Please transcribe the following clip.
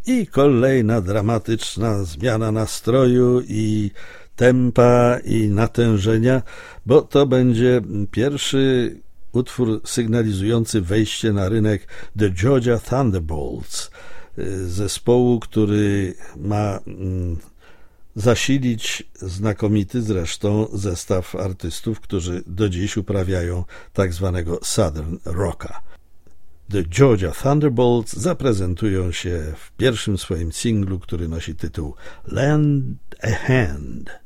I kolejna dramatyczna zmiana nastroju i tempa i natężenia, bo to będzie pierwszy utwór sygnalizujący wejście na rynek The Georgia Thunderbolts, zespołu, który ma zasilić znakomity zresztą zestaw artystów, którzy do dziś uprawiają tak zwanego Southern Rocka. The Georgia Thunderbolts zaprezentują się w pierwszym swoim singlu, który nosi tytuł Lend a Hand.